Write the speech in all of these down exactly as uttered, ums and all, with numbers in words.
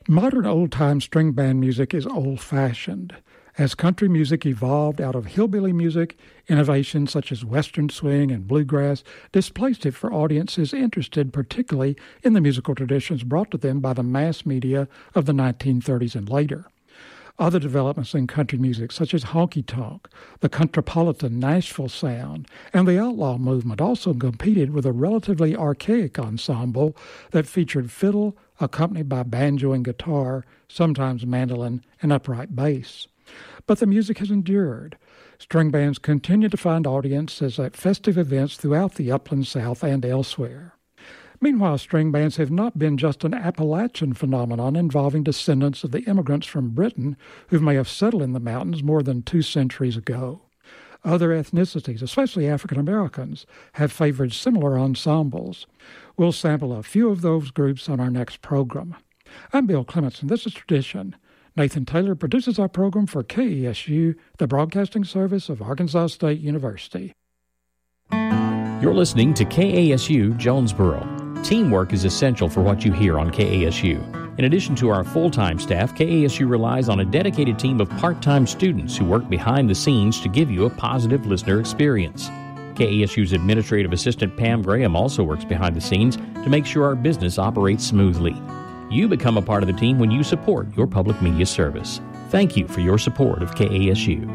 Modern old-time string band music is old-fashioned. As country music evolved out of hillbilly music, innovations such as western swing and bluegrass displaced it for audiences interested particularly in the musical traditions brought to them by the mass media of the nineteen thirties and later. Other developments in country music, such as honky-tonk, the Countrypolitan Nashville sound, and the outlaw movement also competed with a relatively archaic ensemble that featured fiddle accompanied by banjo and guitar, sometimes mandolin and upright bass. But the music has endured. String bands continue to find audiences at festive events throughout the upland South and elsewhere. Meanwhile, string bands have not been just an Appalachian phenomenon involving descendants of the immigrants from Britain who may have settled in the mountains more than two centuries ago. Other ethnicities, especially African Americans, have favored similar ensembles. We'll sample a few of those groups on our next program. I'm Bill Clements, and this is Tradition. Nathan Taylor produces our program for K E S U, the broadcasting service of Arkansas State University. You're listening to K A S U Jonesboro. Teamwork is essential for what you hear on K A S U. In addition to our full-time staff, K A S U relies on a dedicated team of part-time students who work behind the scenes to give you a positive listener experience. K A S U's administrative assistant Pam Graham also works behind the scenes to make sure our business operates smoothly. You become a part of the team when you support your public media service. Thank you for your support of K A S U.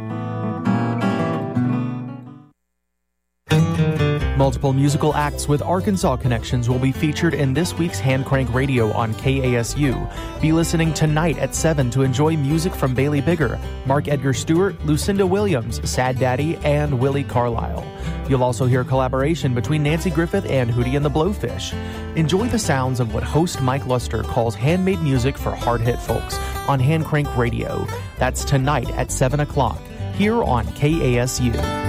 Multiple musical acts with Arkansas connections will be featured in this week's Hand Crank Radio on K A S U. Be listening tonight at seven to enjoy music from Bailey Bigger, Mark Edgar Stewart, Lucinda Williams, Sad Daddy, and Willie Carlisle. You'll also hear collaboration between Nancy Griffith and Hootie and the Blowfish. Enjoy the sounds of what host Mike Luster calls handmade music for hard-hit folks on Hand Crank Radio. That's tonight at seven o'clock here on K A S U.